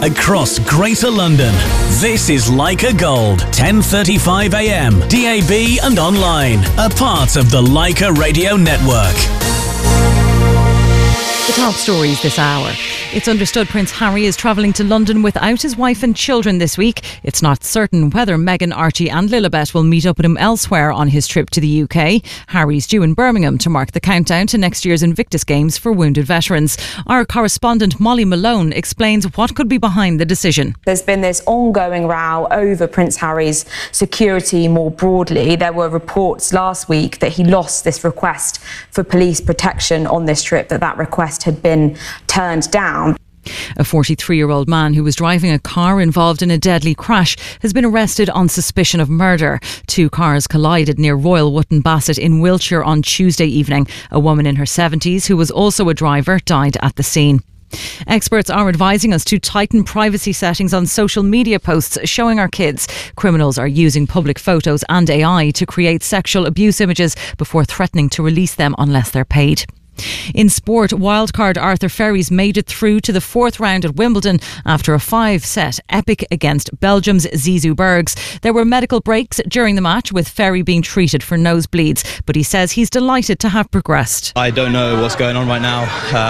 across Greater London. This is Leica Gold, 10:35 a.m, DAB and online. A part of the Leica Radio Network. The top stories this hour. It's understood Prince Harry is travelling to London without his wife and children this week. It's not certain whether Meghan, Archie and Lilibet will meet up with him elsewhere on his trip to the UK. Harry's due in Birmingham to mark the countdown to next year's Invictus Games for wounded veterans. Our correspondent Molly Malone explains what could be behind the decision. There's been this ongoing row over Prince Harry's security more broadly. There were reports last week that he lost this request for police protection on this trip, that request had been turned down. A 43-year-old man who was driving a car involved in a deadly crash has been arrested on suspicion of murder. Two cars collided near Royal Wootton Bassett in Wiltshire on Tuesday evening. A woman in her 70s, who was also a driver, died at the scene. Experts are advising us to tighten privacy settings on social media posts showing our kids. Criminals are using public photos and AI to create sexual abuse images before threatening to release them unless they're paid. In sport, wildcard Arthur Ferries made it through to the fourth round at Wimbledon after a 5-set epic against Belgium's Zizou Bergs. There were medical breaks during the match, with Ferry being treated for nosebleeds, but he says he's delighted to have progressed. I don't know what's going on right now.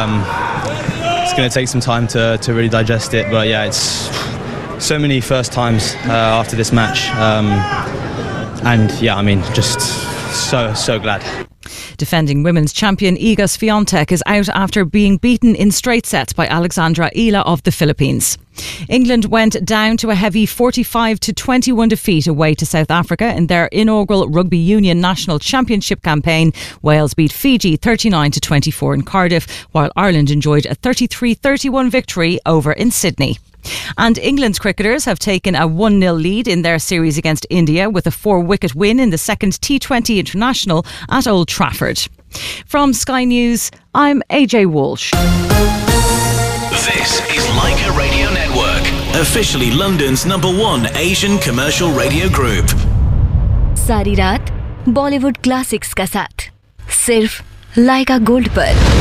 It's going to take some time to really digest it, but yeah, it's so many first times after this match, and yeah, I mean, just so glad. Defending women's champion Iga Swiatek is out after being beaten in straight sets by Alexandra Ila of the Philippines. England went down to a heavy 45-21 defeat away to South Africa in their inaugural Rugby Union National Championship campaign. Wales beat Fiji 39-24 in Cardiff, while Ireland enjoyed a 33-31 victory over in Sydney. And England's cricketers have taken a 1-0 lead in their series against India with a 4-wicket win in the second T20 International at Old Trafford. From Sky News, I'm AJ Walsh. This is Leica Radio Network, officially London's #1 Asian commercial radio group. सारी रात Bollywood classics का साथ सिर्फ लाइका gold पर।